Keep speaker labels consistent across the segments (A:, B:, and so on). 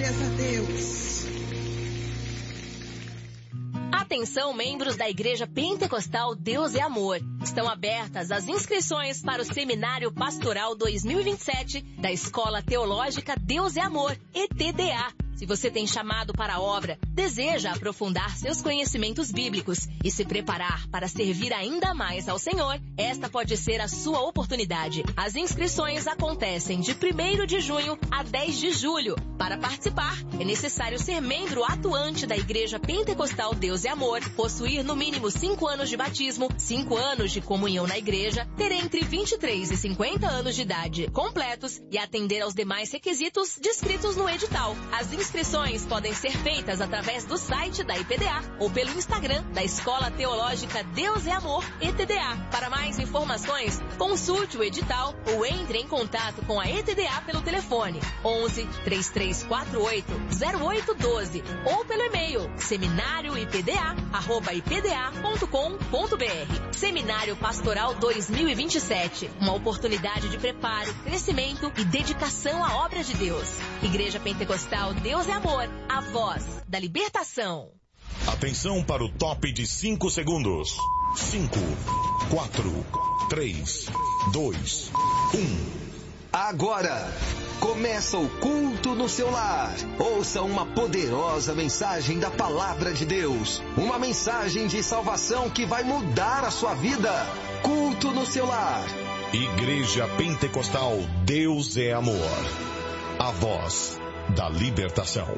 A: Glórias a Deus.
B: Atenção, membros da Igreja Pentecostal Deus é Amor. Estão abertas as inscrições para o Seminário Pastoral 2027 da Escola Teológica Deus é Amor, ETDA. Se você tem chamado para a obra, deseja aprofundar seus conhecimentos bíblicos e se preparar para servir ainda mais ao Senhor, esta pode ser a sua oportunidade. As inscrições acontecem de 1º de junho a 10 de julho. Para participar, é necessário ser membro atuante da Igreja Pentecostal Deus é Amor, possuir no mínimo 5 anos de batismo, 5 anos de comunhão na igreja, ter entre 23 e 50 anos de idade completos e atender aos demais requisitos descritos no edital. As inscrições podem ser feitas através do site da IPDA ou pelo Instagram da Escola Teológica Deus é Amor, ETDA. Para mais informações, consulte o edital ou entre em contato com a ETDA pelo telefone 11 3348 0812 ou pelo e-mail seminarioipda@ipda.com.br. Seminário Pastoral 2027, uma oportunidade de preparo, crescimento e dedicação à obra de Deus. Igreja Pentecostal Deus é Amor, a voz da libertação.
C: Atenção para o top de 5 segundos. 5, 4, 3, 2, 1.
D: Agora, começa o culto no seu lar. Ouça uma poderosa mensagem da Palavra de Deus. Uma mensagem de salvação que vai mudar a sua vida. Culto no seu lar.
C: Igreja Pentecostal Deus é Amor. A voz da libertação.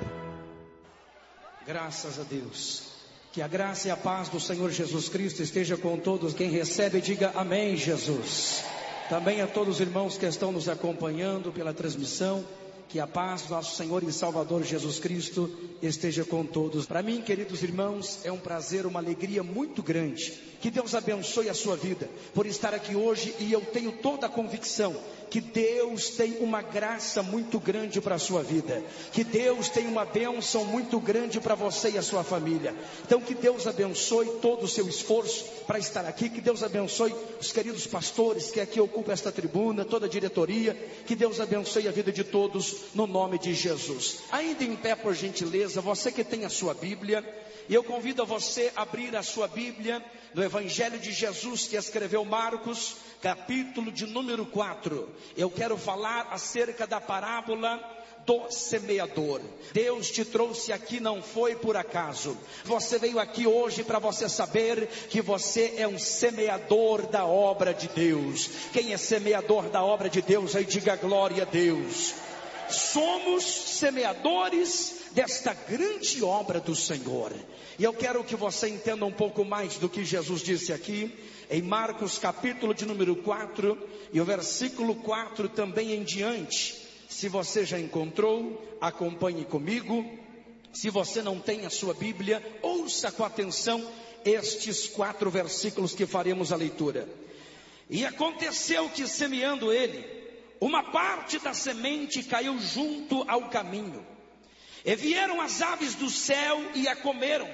E: Graças a Deus. Que a graça e a paz do Senhor Jesus Cristo esteja com todos. Quem recebe, diga amém, Jesus. Também a todos os irmãos que estão nos acompanhando pela transmissão. Que a paz do nosso Senhor e Salvador Jesus Cristo esteja com todos. Para mim, queridos irmãos, é um prazer, uma alegria muito grande. Que Deus abençoe a sua vida por estar aqui hoje, e eu tenho toda a convicção que Deus tem uma graça muito grande para a sua vida, que Deus tem uma bênção muito grande para você e a sua família. Então que Deus abençoe todo o seu esforço para estar aqui, que Deus abençoe os queridos pastores que aqui ocupam esta tribuna, toda a diretoria, que Deus abençoe a vida de todos no nome de Jesus. Ainda em pé, por gentileza, você que tem a sua Bíblia, e eu convido a você a abrir a sua Bíblia no Evangelho de Jesus que escreveu Marcos, capítulo de número 4. Eu quero falar acerca da parábola do semeador. Deus te trouxe aqui, não foi por acaso. Você veio aqui hoje para você saber que você é um semeador da obra de Deus. Quem é semeador da obra de Deus, aí diga glória a Deus. Somos semeadores desta grande obra do Senhor. E eu quero que você entenda um pouco mais do que Jesus disse aqui em Marcos capítulo de número 4 e o versículo 4 também em diante. Se você já encontrou, acompanhe comigo. Se você não tem a sua Bíblia, ouça com atenção estes 4 versículos que faremos a leitura. E aconteceu que, semeando ele, uma parte da semente caiu junto ao caminho, e vieram as aves do céu e a comeram.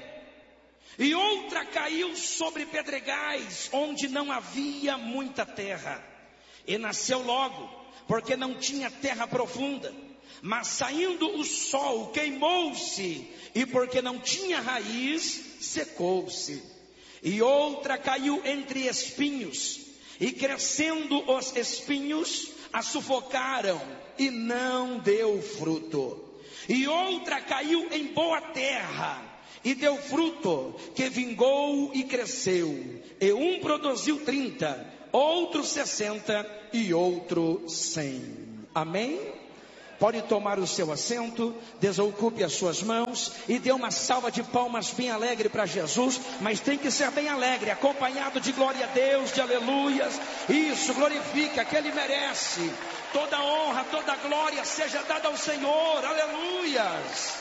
E: E outra caiu sobre pedregais, onde não havia muita terra, e nasceu logo, porque não tinha terra profunda. Mas saindo o sol, queimou-se, e porque não tinha raiz, secou-se. E outra caiu entre espinhos, e crescendo os espinhos, a sufocaram, e não deu fruto. E outra caiu em boa terra, e deu fruto, que vingou e cresceu. E um produziu 30, outro 60 e outro 100. Amém? Pode tomar o seu assento, desocupe as suas mãos e dê uma salva de palmas bem alegre para Jesus, mas tem que ser bem alegre, acompanhado de glória a Deus, de aleluias. Isso, glorifica, que Ele merece. Toda honra, toda glória seja dada ao Senhor, aleluias.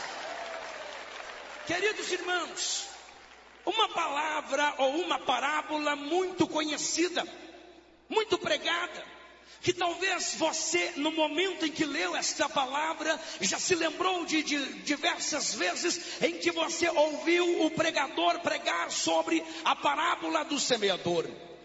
E: Queridos irmãos, uma palavra ou uma parábola muito conhecida, muito pregada, que talvez você, no momento em que leu esta palavra, já se lembrou de diversas vezes em que você ouviu o pregador pregar sobre a parábola do semeador.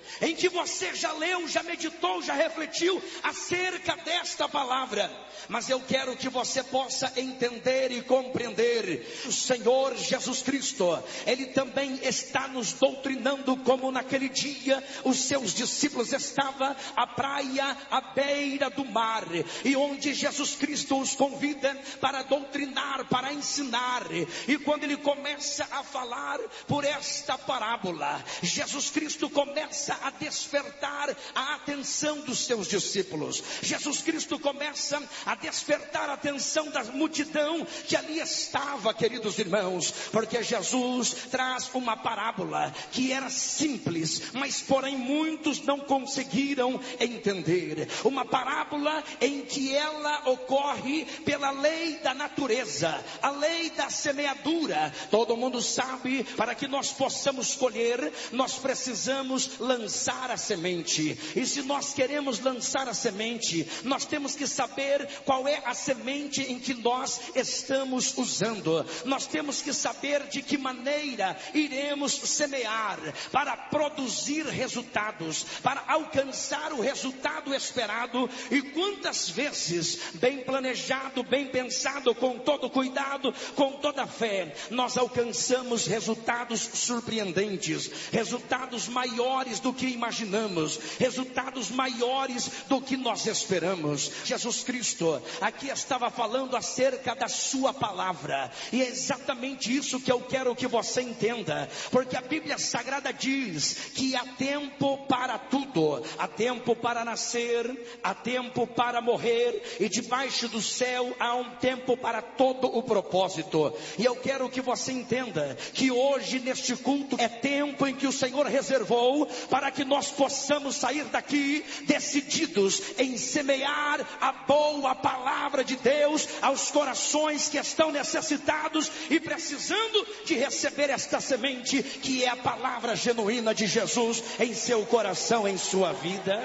E: em que você já leu, já meditou, já refletiu acerca desta palavra. Mas eu quero que você possa entender e compreender. O Senhor Jesus Cristo, Ele também está nos doutrinando, como naquele dia os seus discípulos estavam à praia, à beira do mar, e onde Jesus Cristo os convida para doutrinar, para ensinar. E quando Ele começa a falar por esta parábola, Jesus Cristo começa a despertar a atenção dos seus discípulos. Jesus Cristo começa a despertar a atenção da multidão que ali estava, queridos irmãos, porque Jesus traz uma parábola que era simples, mas porém muitos não conseguiram entender. Uma parábola em que ela ocorre pela lei da natureza, a lei da semeadura. Todo mundo sabe, para que nós possamos colher, nós precisamos lançar a semente. E se nós queremos lançar a semente, nós temos que saber qual é a semente em que nós estamos usando. Nós temos que saber de que maneira iremos semear para produzir resultados, para alcançar o resultado esperado. E quantas vezes, bem planejado, bem pensado, com todo cuidado, com toda fé, nós alcançamos resultados surpreendentes, resultados maiores do que imaginamos, resultados maiores do que nós esperamos. Jesus Cristo aqui estava falando acerca da sua palavra, e é exatamente isso que eu quero que você entenda, porque a Bíblia Sagrada diz que há tempo para tudo, há tempo para nascer, há tempo para morrer, e debaixo do céu há um tempo para todo o propósito. E eu quero que você entenda que hoje neste culto é tempo em que o Senhor reservou para que nós possamos sair daqui decididos em semear a boa palavra de Deus aos corações que estão necessitados e precisando de receber esta semente, que é a palavra genuína de Jesus em seu coração, em sua vida.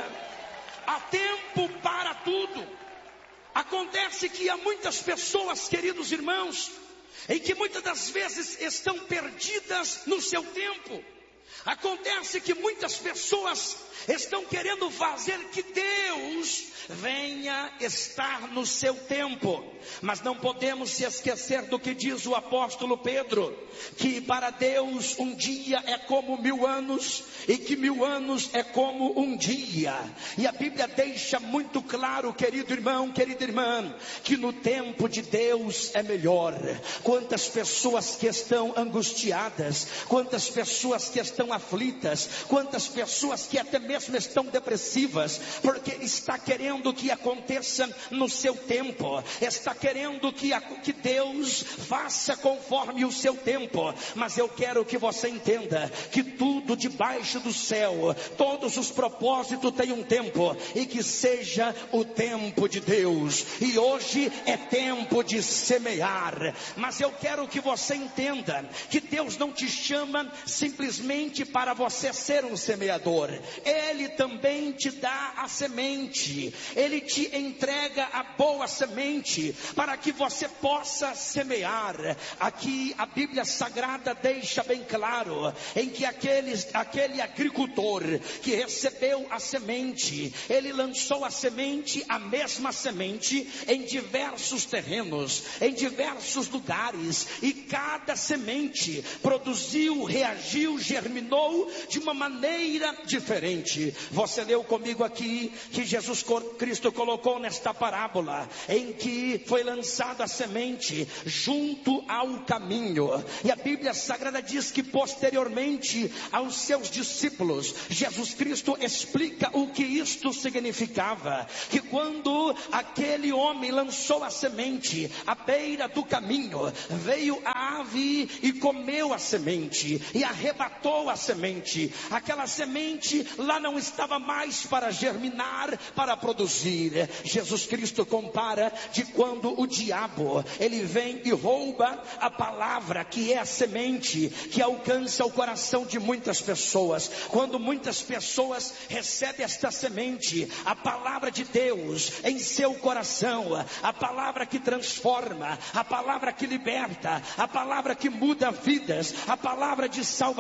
E: Há tempo para tudo. Acontece que há muitas pessoas, queridos irmãos, em que muitas das vezes estão perdidas no seu tempo. Acontece que muitas pessoas estão querendo fazer que Deus venha estar no seu tempo, mas não podemos se esquecer do que diz o apóstolo Pedro, que para Deus um dia é como 1000 anos, e que 1000 anos é como um dia. E a Bíblia deixa muito claro, querido irmão, querida irmã, que no tempo de Deus é melhor. Quantas pessoas que estão angustiadas, quantas pessoas que estão aflitas, quantas pessoas que até mesmo estão depressivas, porque está querendo que aconteça no seu tempo, está querendo que Deus faça conforme o seu tempo. Mas eu quero que você entenda que tudo debaixo do céu, todos os propósitos têm um tempo, e que seja o tempo de Deus. E hoje é tempo de semear, mas eu quero que você entenda que Deus não te chama simplesmente para você ser um semeador. Ele também te dá a semente, Ele te entrega a boa semente para que você possa semear. Aqui a Bíblia Sagrada deixa bem claro em que aquele agricultor que recebeu a semente, ele lançou a semente, a mesma semente, em diversos terrenos, em diversos lugares, e cada semente produziu, reagiu, germinou de uma maneira diferente. Você leu comigo aqui que Jesus Cristo colocou nesta parábola em que foi lançada a semente junto ao caminho, e a Bíblia Sagrada diz que posteriormente aos seus discípulos, Jesus Cristo explica o que isto significava, que quando aquele homem lançou a semente à beira do caminho, veio a ave e comeu a semente, e arrebatou a semente. Aquela semente lá não estava mais para germinar, para produzir. Jesus Cristo compara de quando o diabo, ele vem e rouba a palavra, que é a semente, que alcança o coração de muitas pessoas. Quando muitas pessoas recebem esta semente, a palavra de Deus em seu coração, a palavra que transforma, a palavra que liberta, a palavra que muda vidas, a palavra de salvação,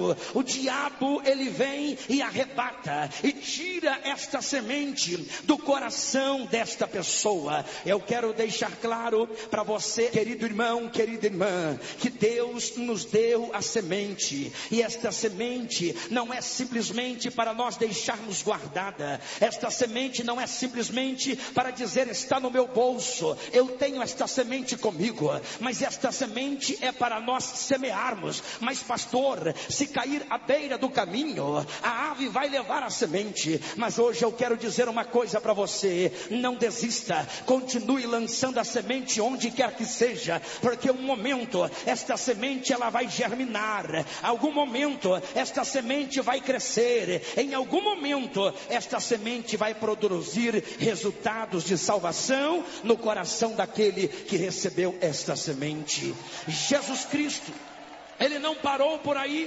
E: lado, o diabo ele vem e arrebata e tira esta semente do coração desta pessoa. Eu quero deixar claro para você, querido irmão, querida irmã, que Deus nos deu a semente, e esta semente não é simplesmente para nós deixarmos guardada. Esta semente não é simplesmente para dizer está no meu bolso, eu tenho esta semente comigo, mas esta semente é para nós semearmos. Mas pastor, se cair à beira do caminho, a ave vai levar a semente. Mas hoje eu quero dizer uma coisa para você: não desista, continue lançando a semente onde quer que seja, porque um momento esta semente ela vai germinar, algum momento esta semente vai crescer, em algum momento esta semente vai produzir resultados de salvação no coração daquele que recebeu esta semente. Jesus Cristo, ele não parou por aí,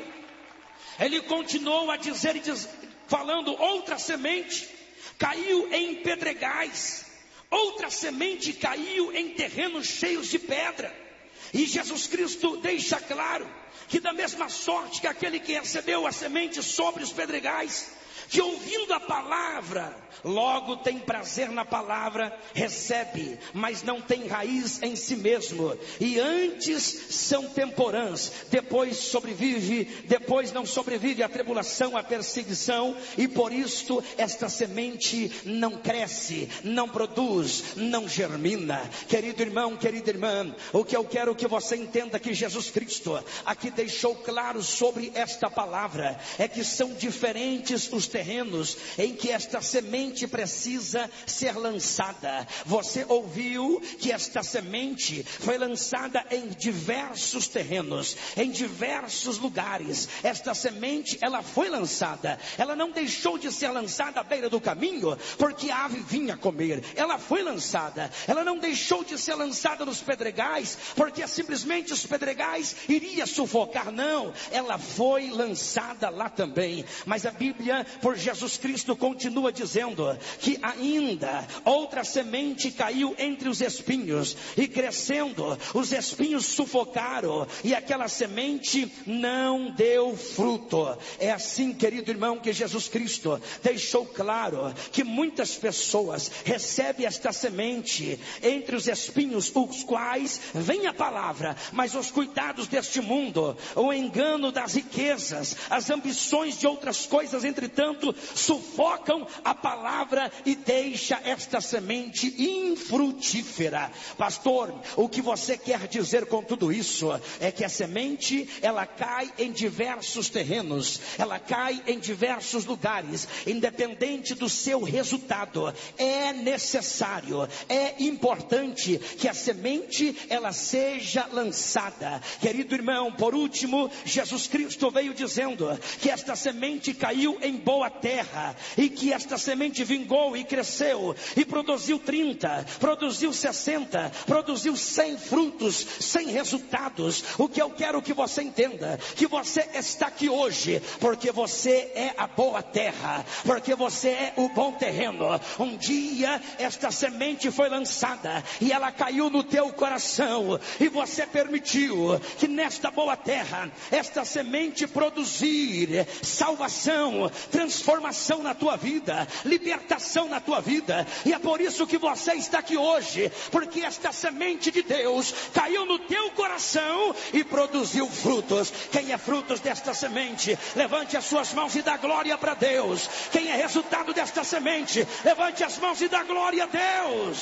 E: ele continuou a dizer falando: outra semente caiu em pedregais, outra semente caiu em terrenos cheios de pedra. E Jesus Cristo deixa claro que da mesma sorte que aquele que recebeu a semente sobre os pedregais, que ouvindo a palavra, logo tem prazer na palavra, recebe, mas não tem raiz em si mesmo, e antes são temporãs, depois sobrevive, depois não sobrevive a tribulação, a perseguição, e por isto esta semente não cresce, não produz, não germina. Querido irmão, querida irmã, o que eu quero que você entenda que Jesus Cristo aqui deixou claro sobre esta palavra, é que são diferentes os terrenos em que esta semente precisa ser lançada. Você ouviu que esta semente foi lançada em diversos terrenos, em diversos lugares. Esta semente, ela foi lançada, ela não deixou de ser lançada à beira do caminho, porque a ave vinha comer. Ela foi lançada, ela não deixou de ser lançada nos pedregais, porque simplesmente os pedregais iria sufocar. Não, ela foi lançada lá também. Mas a Bíblia, por Jesus Cristo, continua dizendo que ainda outra semente caiu entre os espinhos, e crescendo, os espinhos sufocaram, e aquela semente não deu fruto. É assim, querido irmão, que Jesus Cristo deixou claro que muitas pessoas recebem esta semente entre os espinhos, os quais vem a palavra, mas os cuidados deste mundo, o engano das riquezas, as ambições de outras coisas, entretanto, sufocam a palavra e deixa esta semente infrutífera. Pastor, o que você quer dizer com tudo isso é que a semente, ela cai em diversos terrenos, ela cai em diversos lugares, independente do seu resultado. É necessário, é importante que a semente ela seja lançada. Querido irmão, por último, Jesus Cristo veio dizendo que esta semente caiu em boa terra, e que esta semente vingou e cresceu, e produziu 30, produziu 60, produziu 100 frutos, 100 resultados. O que eu quero que você entenda, que você está aqui hoje, porque você é a boa terra, porque você é o bom terreno. Um dia esta semente foi lançada, e ela caiu no teu coração, e você permitiu que nesta boa terra, esta semente produzir salvação, transformação na tua vida, libertação na tua vida. E é por isso que você está aqui hoje, porque esta semente de Deus caiu no teu coração e produziu frutos. Quem é frutos desta semente, levante as suas mãos e dá glória para Deus. Quem é resultado desta semente, levante as mãos e dá glória a Deus.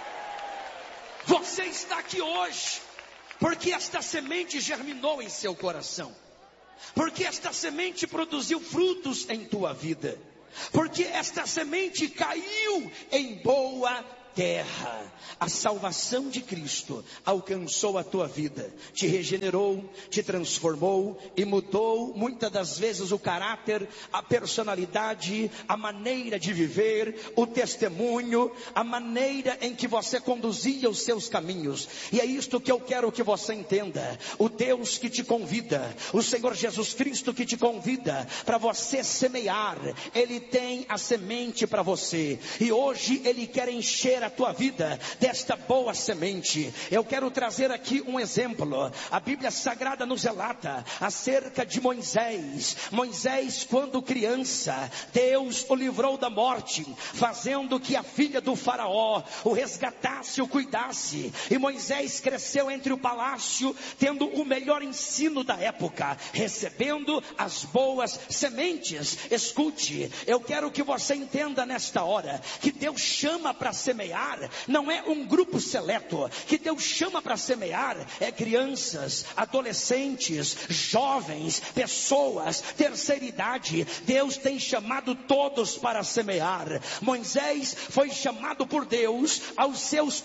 E: Você está aqui hoje porque esta semente germinou em seu coração, porque esta semente produziu frutos em tua vida, porque esta semente caiu em boa terra. A salvação de Cristo alcançou a tua vida, te regenerou, te transformou e mudou muitas das vezes o caráter, a personalidade, a maneira de viver, o testemunho, a maneira em que você conduzia os seus caminhos. E é isto que eu quero que você entenda. O Deus que te convida, o Senhor Jesus Cristo que te convida para você semear, Ele tem a semente para você, e hoje Ele quer encher a tua vida desta boa semente. Eu quero trazer aqui um exemplo. A Bíblia Sagrada nos relata acerca de Moisés. Moisés, quando criança, Deus o livrou da morte, fazendo que a filha do faraó o resgatasse, o cuidasse. E Moisés cresceu entre o palácio, tendo o melhor ensino da época, recebendo as boas sementes. Escute, eu quero que você entenda nesta hora, que Deus chama para semear, não é um grupo seleto. Que Deus chama para semear é crianças, adolescentes, jovens, pessoas, terceira idade. Deus tem chamado todos para semear. Moisés foi chamado por Deus aos seus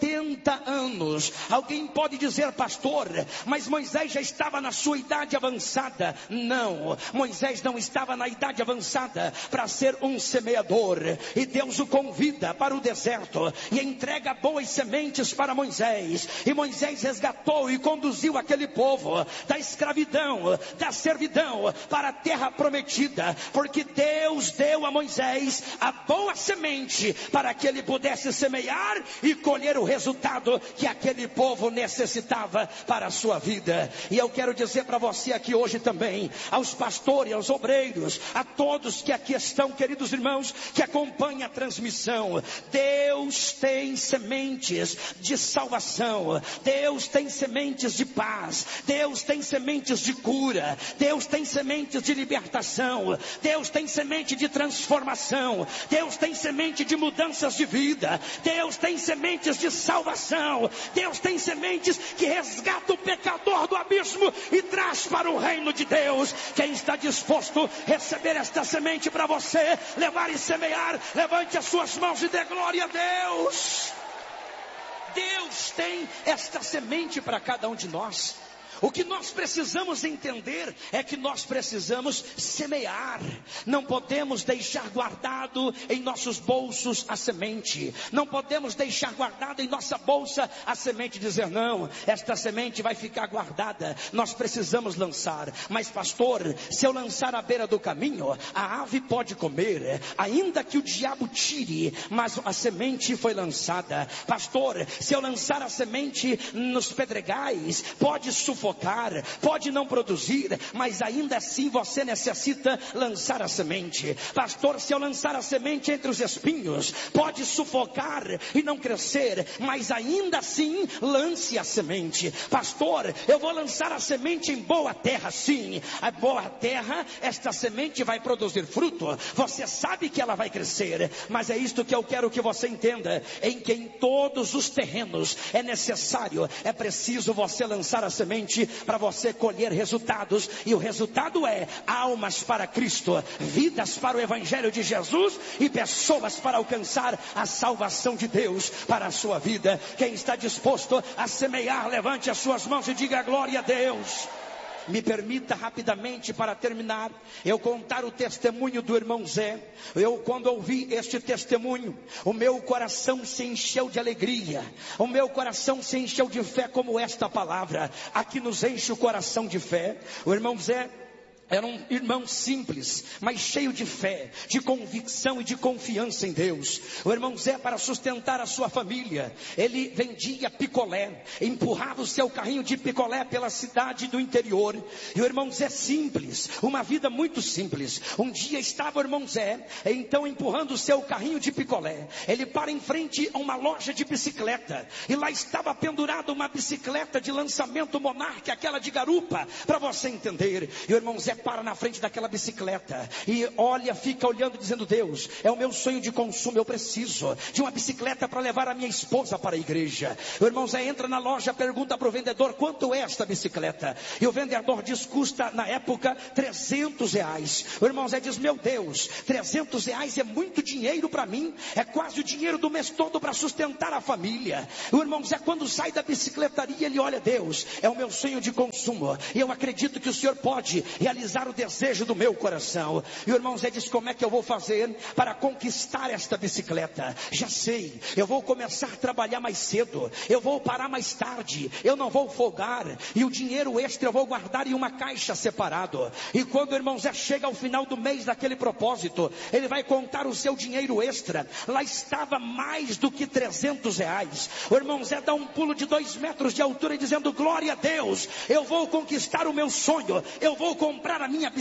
E: 80 anos. Alguém pode dizer, pastor, mas Moisés já estava na sua idade avançada. Não, Moisés não estava na idade avançada para ser um semeador. E Deus o convida para o deserto e entrega boas sementes para Moisés. E Moisés resgatou e conduziu aquele povo da escravidão, da servidão, para a terra prometida, porque Deus deu a Moisés a boa semente para que ele pudesse semear e colher o resultado que aquele povo necessitava para a sua vida. E eu quero dizer para você aqui hoje também, aos pastores, aos obreiros, a todos que aqui estão, queridos irmãos, que acompanham a transmissão, Deus tem sementes de salvação, Deus tem sementes de paz, Deus tem sementes de cura, Deus tem sementes de libertação, Deus tem semente de transformação, Deus tem semente de mudanças de vida, Deus tem sementes de salvação, Deus tem sementes que resgata o pecador do abismo e traz para o reino de Deus. Quem está disposto a receber esta semente para você, levar e semear, levante as suas mãos e dê glória a Deus. Deus tem esta semente para cada um de nós. O que nós precisamos entender é que nós precisamos semear. Não podemos deixar guardado em nossos bolsos a semente. Não podemos deixar guardado em nossa bolsa a semente e dizer, não, esta semente vai ficar guardada. Nós precisamos lançar. Mas pastor, se eu lançar à beira do caminho, a ave pode comer, ainda que o diabo tire, mas a semente foi lançada. Pastor, se eu lançar a semente nos pedregais, pode sufocar, pode não produzir, mas ainda assim você necessita lançar a semente. Pastor, se eu lançar a semente entre os espinhos, pode sufocar e não crescer, mas ainda assim lance a semente. Pastor, eu vou lançar a semente em boa terra. Sim, a boa terra, esta semente vai produzir fruto, você sabe que ela vai crescer, mas é isto que eu quero que você entenda, em que em todos os terrenos é necessário, é preciso você lançar a semente para você colher resultados, e o resultado é almas para Cristo, vidas para o Evangelho de Jesus e pessoas para alcançar a salvação de Deus para a sua vida. Quem está disposto a semear, levante as suas mãos e diga glória a Deus. Me permita rapidamente, para terminar, eu contar o testemunho do irmão Zé. Quando ouvi este testemunho, o meu coração se encheu de alegria, o meu coração se encheu de fé, como esta palavra aqui nos enche o coração de fé. O irmão Zé era um irmão simples, mas cheio de fé, de convicção e de confiança em Deus. O irmão Zé, para sustentar a sua família, ele vendia picolé, empurrava o seu carrinho de picolé pela cidade do interior. E o irmão Zé simples, uma vida muito simples. Um dia estava o irmão Zé, então empurrando o seu carrinho de picolé. Ele para em frente a uma loja de bicicleta, e lá estava pendurada uma bicicleta de lançamento Monarch, aquela de garupa, para você entender. E o irmão Zé para na frente daquela bicicleta e olha, fica olhando, dizendo, Deus, é o meu sonho de consumo, eu preciso de uma bicicleta para levar a minha esposa para a igreja. O irmão Zé entra na loja, pergunta para o vendedor, quanto é esta bicicleta? E o vendedor diz, custa na época R$300. O irmão Zé diz, meu Deus, R$300 é muito dinheiro para mim, é quase o dinheiro do mês todo para sustentar a família. O irmão Zé, quando sai da bicicletaria, ele olha, Deus, é o meu sonho de consumo, e eu acredito que o Senhor pode realizar realizar o desejo do meu coração. E o irmão Zé disse: como é que eu vou fazer para conquistar esta bicicleta? Já sei, eu vou começar a trabalhar mais cedo, eu vou parar mais tarde, eu não vou folgar, e o dinheiro extra eu vou guardar em uma caixa separado. E quando o irmão Zé chega ao final do mês daquele propósito, ele vai contar o seu dinheiro extra. Lá estava mais do que R$300. O irmão Zé dá um pulo de 2 metros de altura, dizendo: glória a Deus, eu vou conquistar o meu sonho, eu vou comprar a minha bicicleta.